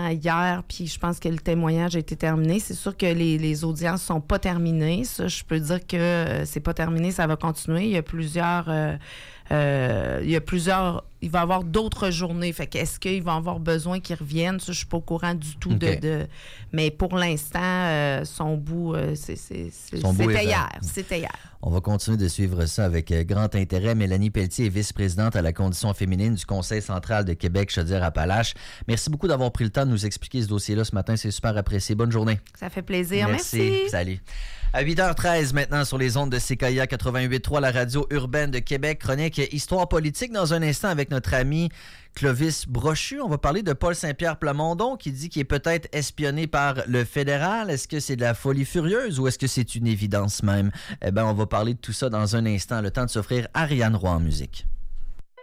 jugement hier, puis je pense que le témoignage a été terminé. C'est sûr que les audiences sont pas terminées. Ça, je peux dire que c'est pas terminé, ça va continuer. Il y a plusieurs... il va y avoir d'autres journées. Fait que est-ce qu'il va avoir besoin qu'ils reviennent? Ça, je suis pas au courant du tout mais pour l'instant, son bout, c'était hier. C'était hier. On va continuer de suivre ça avec grand intérêt. Mélanie Pelletier est vice-présidente à la condition féminine du Conseil central de Québec Chaudière-Appalaches. Merci beaucoup d'avoir pris le temps de nous expliquer ce dossier-là ce matin. C'est super apprécié. Bonne journée. Ça fait plaisir. Merci. Salut. À 8h13 maintenant sur les ondes de CKIA 88.3, la radio urbaine de Québec. Chronique Histoire politique dans un instant avec notre ami Clovis Brochu. On va parler de Paul Saint-Pierre Plamondon qui dit qu'il est peut-être espionné par le fédéral. Est-ce que c'est de la folie furieuse ou est-ce que c'est une évidence même? Eh bien, on va parler de tout ça dans un instant. Le temps de s'offrir Ariane Roy en musique.